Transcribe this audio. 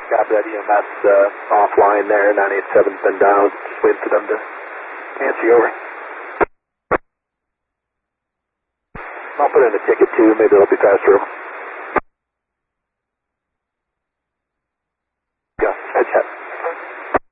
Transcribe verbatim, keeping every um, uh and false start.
Copy that. E M S uh, offline there. nine eight seven's been down. Just waiting for them to answer you over. I'll put in a ticket too. Maybe it'll be faster.